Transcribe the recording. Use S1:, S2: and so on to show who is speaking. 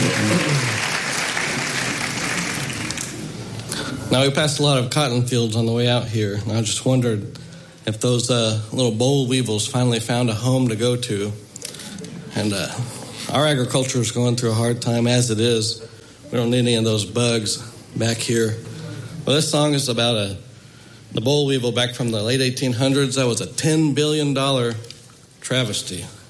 S1: Now, we passed a lot of cotton fields on the way out here, and I just wondered if those little boll weevils finally found a home to go to. And our agriculture is going through a hard time as it is. We don't need any of those bugs back here. Well, this song is about the boll weevil back from the late 1800s. That was a $10 billion travesty.